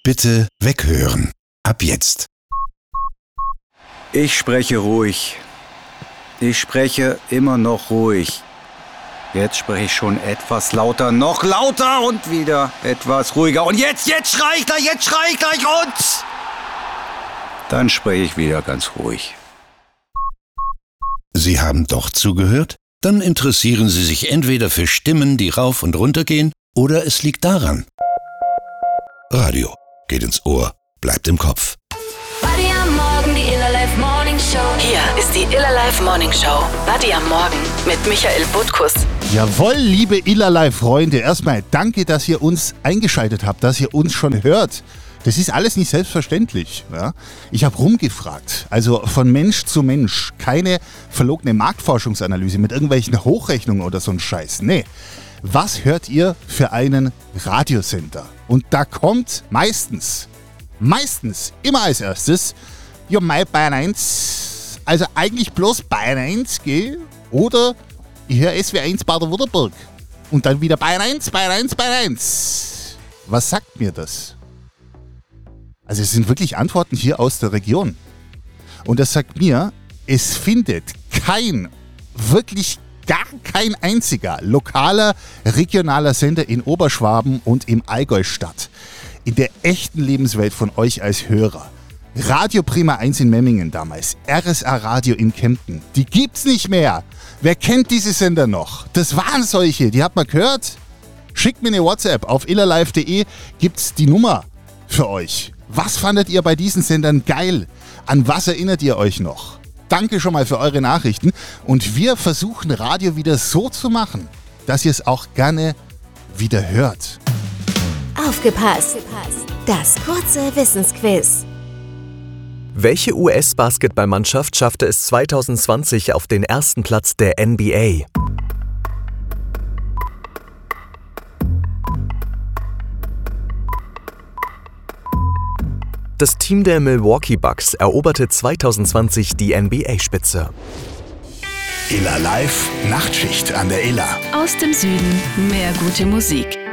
Bitte weghören. Ab jetzt. Ich spreche ruhig. Ich spreche immer noch ruhig. Jetzt spreche ich schon etwas lauter, noch lauter und wieder etwas ruhiger. Und jetzt schrei ich gleich und dann spreche ich wieder ganz ruhig. Sie haben doch zugehört? Dann interessieren Sie sich entweder für Stimmen, die rauf und runter gehen, oder es liegt daran. Radio geht ins Ohr, bleibt im Kopf. Buddy am Morgen, die Iller Life Morning Show. Hier ist die Iller Life Morning Show. Buddy am Morgen mit Michael Butkus. Jawohl, liebe Illerlei-Freunde, erstmal danke, dass ihr uns eingeschaltet habt, dass ihr uns schon hört. Das ist alles nicht selbstverständlich. Ja? Ich habe rumgefragt, also von Mensch zu Mensch, keine verlogene Marktforschungsanalyse mit irgendwelchen Hochrechnungen oder so ein Scheiß. Nee, was hört ihr für einen Radiosender? Und da kommt meistens, immer als erstes, ja, mein Bayern 1, also eigentlich bloß Bayern 1, gell? Oder ich höre SW 1 Baden-Württemberg. Und dann wieder Bayern 1, Bayern 1, Bayern 1. Was sagt mir das? Also es sind wirklich Antworten hier aus der Region. Und das sagt mir, es findet gar kein einziger lokaler, regionaler Sender in Oberschwaben und im Allgäu statt. In der echten Lebenswelt von euch als Hörer. Radio Prima 1 in Memmingen damals, RSA Radio in Kempten, die gibt's nicht mehr. Wer kennt diese Sender noch? Das waren solche, die hat man gehört. Schickt mir eine WhatsApp, auf illerlife.de gibt's die Nummer für euch. Was fandet ihr bei diesen Sendern geil? An was erinnert ihr euch noch? Danke schon mal für eure Nachrichten und wir versuchen Radio wieder so zu machen, dass ihr es auch gerne wieder hört. Aufgepasst! Das kurze Wissensquiz. Welche US-Basketballmannschaft schaffte es 2020 auf den ersten Platz der NBA? Das Team der Milwaukee Bucks eroberte 2020 die NBA-Spitze. Iller Live Nachtschicht an der Iller. Aus dem Süden mehr gute Musik.